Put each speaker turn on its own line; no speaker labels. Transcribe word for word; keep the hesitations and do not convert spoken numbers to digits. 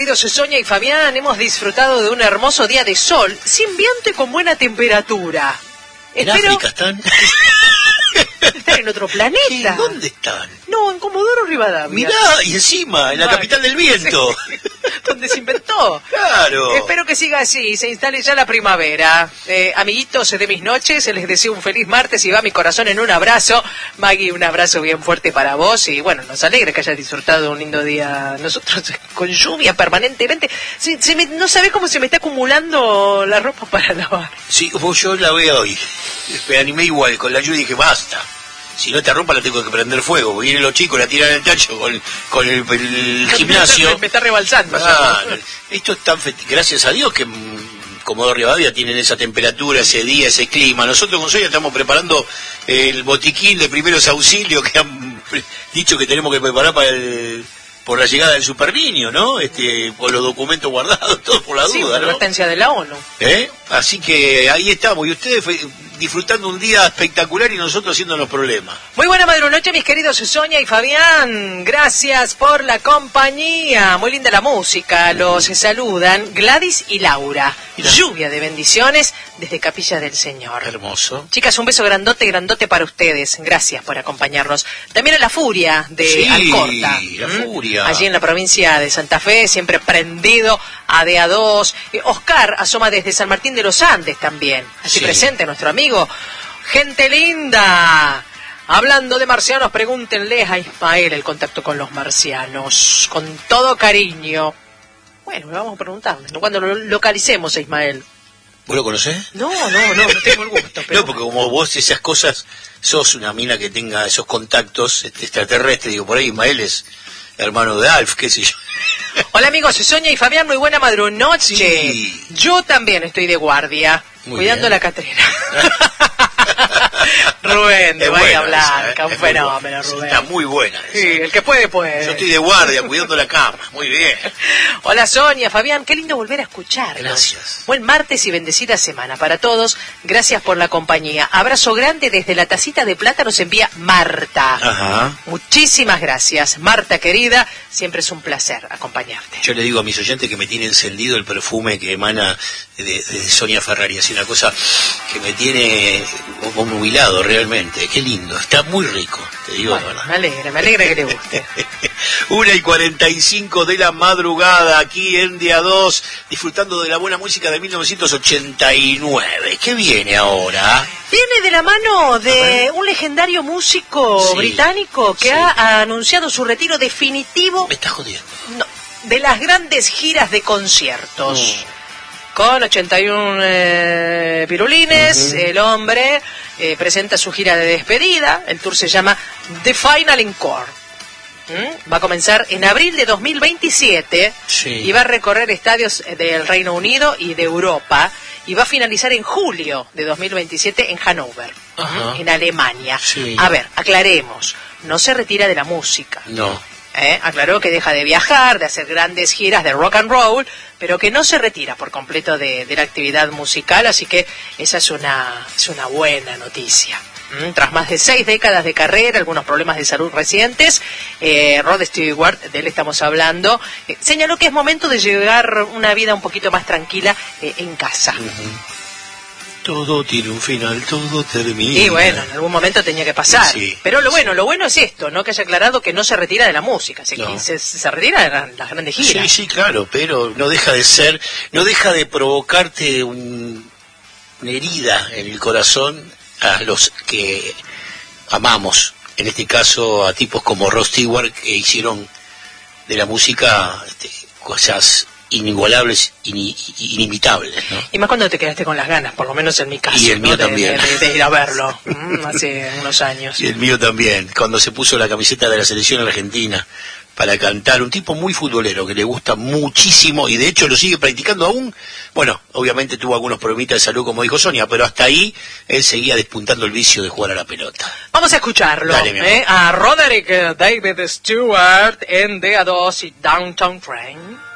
Sonia y Fabián, hemos disfrutado de un hermoso día de sol, sin viento y con buena temperatura.
¿En
Espero...
África están?
¿Están en otro planeta?
¿Qué? ¿Dónde están?
No, en Comodoro Rivadavia.
Mirá, y encima, en la
Ay,
capital del viento.
Sí, donde se inventó.
Claro.
Espero que siga así y se instale ya la primavera. Eh, amiguitos de mis noches, les deseo un feliz martes y va mi corazón en un abrazo. Maggie, un abrazo bien fuerte para vos y bueno, nos alegra que hayas disfrutado de un lindo día. Nosotros con lluvia permanentemente. Se, se me, no sabés cómo se me está acumulando la ropa para lavar.
Sí, vos yo la veo hoy. Me animé igual con la lluvia y dije, basta. Si no esta ropa la tengo que prender fuego. Vienen los chicos, la tiran en el tacho con, con el, el gimnasio.
Me, me está rebalsando.
Ah, esto es tan feti- gracias a Dios que Comodoro Rivadavia tienen esa temperatura, ese día, ese clima. Nosotros con Sonia estamos preparando el botiquín de primeros auxilios que han dicho que tenemos que preparar para el... por la llegada del super niño, ¿no? Este, por los documentos guardados, todo por la
sí,
duda,
por la
¿no?
advertencia de la ONU.
¿Eh? Así que ahí estamos, y ustedes fe- disfrutando un día espectacular y nosotros haciéndonos problemas.
Muy buena madrunoche, mis queridos Sonia y Fabián. Gracias por la compañía. Muy linda la música. Los saludan Gladys y Laura.
Mirá.
Lluvia de bendiciones desde Capilla del Señor.
Hermoso.
Chicas, un beso grandote, grandote para ustedes. Gracias por acompañarnos. También a la Furia de
Sí,
Alcorta.
la
¿Mm?
Furia.
Allí en la provincia de Santa Fe, siempre prendido a D A dos. Eh, Oscar asoma desde San Martín de los Andes también. Así
Sí.
presente nuestro amigo. Gente linda. Hablando de marcianos, pregúntenle a Ismael el contacto con los marcianos. Con todo cariño. Bueno, le vamos a preguntarle. Cuando lo localicemos a Ismael.
¿Vos lo conocés?
No, no, no, no tengo el gusto. Pero...
No, porque como vos esas cosas, sos una mina que tenga esos contactos este, extraterrestres, digo, por ahí Ismael es hermano de Alf, qué sé yo.
Hola amigos, Sonia y Fabián, muy buena madrunoche.
Sí.
Yo también estoy de guardia,
Muy
cuidando
bien.
la catrera. Rubén, de
Es
Bahía
buena
Blanca,
esa, ¿eh?
un
Es muy
fenómeno,
buena.
Rubén.
Está muy buena esa.
Sí, el que puede, puede.
Yo estoy de guardia, cuidando la cama. Muy bien.
Hola Sonia, Fabián, qué lindo volver a escucharlos.
Gracias.
Buen martes y bendecida semana para todos. Gracias por la compañía. Abrazo grande desde la tacita de plata nos envía Marta.
Ajá.
Muchísimas gracias, Marta querida. Siempre es un placer acompañarte.
Yo le digo a mis oyentes que me tiene encendido el perfume que emana de, de Sonia Ferrari. Es una cosa que me tiene obnubilado realmente. Qué lindo. Está muy rico, te digo
Bueno,
la verdad.
me alegra, me alegra que le guste.
Una y cuarenta y cinco de la madrugada aquí en Día dos, disfrutando de la buena música de mil novecientos ochenta y nueve. ¿Qué viene ahora?
Viene de la mano de un legendario músico
Sí,
británico que
sí.
ha anunciado su retiro definitivo
Me estás jodiendo.
no, de las grandes giras de conciertos.
No.
Con ochenta y uno eh, pirulines,
Ujú.
el hombre eh, presenta su gira de despedida. El tour se llama The Final Encore. ¿Mm? Va a comenzar en abril de dos mil veintisiete
Sí.
y va a recorrer estadios del Reino Unido y de Europa y va a finalizar en julio de dos mil veintisiete en Hannover,
Ajá.
en Alemania.
Sí.
A ver, aclaremos, no se retira de la música.
No.
¿Eh? Aclaró que deja de viajar, de hacer grandes giras de rock and roll, pero que no se retira por completo de, de la actividad musical, así que esa es una, es una buena noticia. ¿Mm? Tras más de seis décadas de carrera, algunos problemas de salud recientes, eh, Rod Stewart, de él estamos hablando, eh, señaló que es momento de llevar una vida un poquito más tranquila eh, en casa.
Todo tiene un final, todo termina.
Y bueno, en algún momento tenía que pasar.
Sí.
Pero lo bueno, lo bueno es esto, ¿no? Que haya aclarado que no se retira de la música, se,
No.
se, se retira de la- las grandes giras.
Sí, sí, claro, pero no deja de ser, no deja de provocarte un- una herida en el corazón a los que amamos. En este caso a tipos como Rod Stewart, que hicieron de la música este, cosas inigualables, ini- inimitables, ¿no?
Y más cuando te quedaste con las ganas, por lo menos en mi caso.
Y el mío
¿no? de,
también.
De, de- de ir a verlo mm, hace unos años.
Y el mío también, cuando se puso la camiseta de la selección argentina para cantar, un tipo muy futbolero que le gusta muchísimo y de hecho lo sigue practicando aún. Bueno, obviamente tuvo algunos problemitas de salud, como dijo Sonia, pero hasta ahí él seguía despuntando el vicio de jugar a la pelota.
Vamos a escucharlo,
Dale, mi amor.
¿eh? A Roderick David Stewart en D A dos y Downtown Train.